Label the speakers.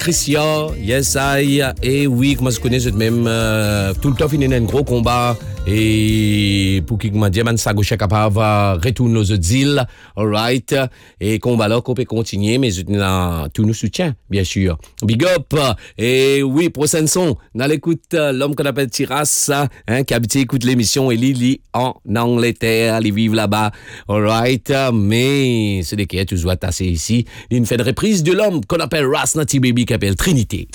Speaker 1: Christian, yes I, et oui, comment je connais, je même tout le temps fini un gros combat et pour qui m'a dit man ça gauche capable retourner aux îles, alright, et combat là qu'on peut continuer mais tout nous soutient bien sûr. Big up et oui, prochaine son, dans l'écoute l'homme qu'on appelle Tiras, hein, qui habite écoute l'émission et Lily en Angleterre, il vivent là-bas, alright, mais c'est des qui est toujours attaché ici, il fait une reprise de l'homme qu'on appelle Ras Nati Baby qui appelle Trinité.